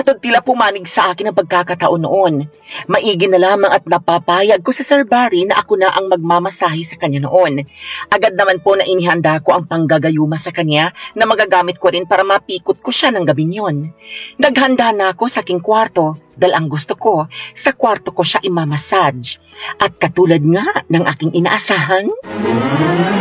Matod tila pumanig sa akin ang pagkakataon noon. Maigi na lamang at napapayag ko sa Sir Barry na ako na ang magmamasahe sa kanya noon. Agad naman po na inihanda ko ang panggagayuma sa kanya na magagamit ko rin para mapikot ko siya ng gabing yon. Naghanda na ako sa aking kwarto dahil ang gusto ko, sa kwarto ko siya imamassage. At katulad nga ng aking inaasahan,